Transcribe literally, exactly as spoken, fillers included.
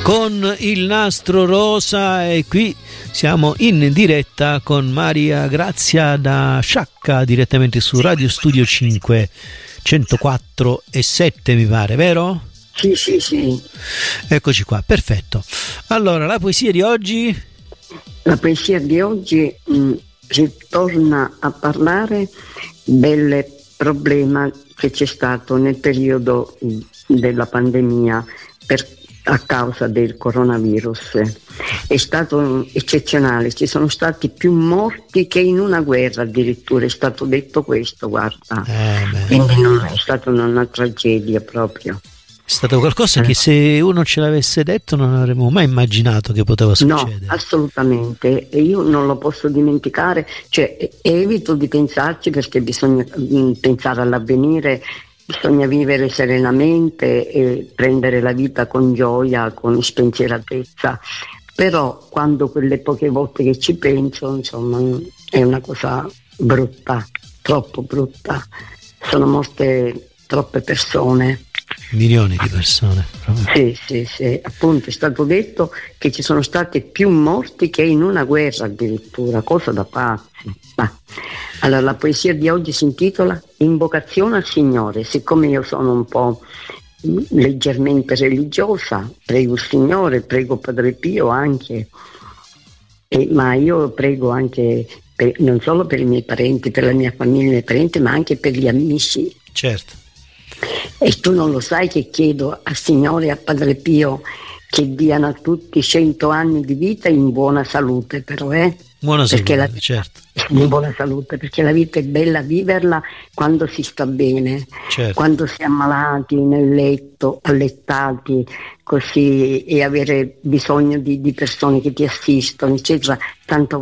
con il nastro rosa, e qui siamo in diretta con Maria Grazia da Sciacca, direttamente su Radio Studio cinque, centoquattro e sette mi pare, vero? Sì, sì, sì. Eccoci qua, perfetto. Allora, la poesia di oggi? La poesia di oggi mh, ritorna a parlare del problema che c'è stato nel periodo della pandemia per, a causa del coronavirus. È stato eccezionale, ci sono stati più morti che in una guerra, addirittura è stato detto questo, guarda. Eh, Quindi non è stata una, una tragedia proprio. È stato qualcosa che se uno ce l'avesse detto non avremmo mai immaginato che poteva succedere. No, assolutamente, e io non lo posso dimenticare, cioè evito di pensarci perché bisogna mh, pensare all'avvenire, bisogna vivere serenamente e prendere la vita con gioia, con spensieratezza, però quando quelle poche volte che ci penso, insomma, è una cosa brutta, troppo brutta, sono morte troppe persone. Milioni di persone. Sì, sì, sì, appunto è stato detto che ci sono stati più morti che in una guerra addirittura, cosa da pazzi. Ma, allora la poesia di oggi si intitola Invocazione al Signore. Siccome io sono un po' leggermente religiosa, prego il Signore, prego Padre Pio anche, e, ma io prego anche per, non solo per i miei parenti, per la mia famiglia, i miei parenti, ma anche per gli amici. Certo. E tu non lo sai che chiedo al Signore e a Padre Pio che diano a tutti cento anni di vita in buona salute, però eh? Buona salute, la, certo. In buona salute, perché la vita è bella viverla quando si sta bene, certo. Quando si è ammalati nel letto, allettati, così, e avere bisogno di, di persone che ti assistono, eccetera. Tanto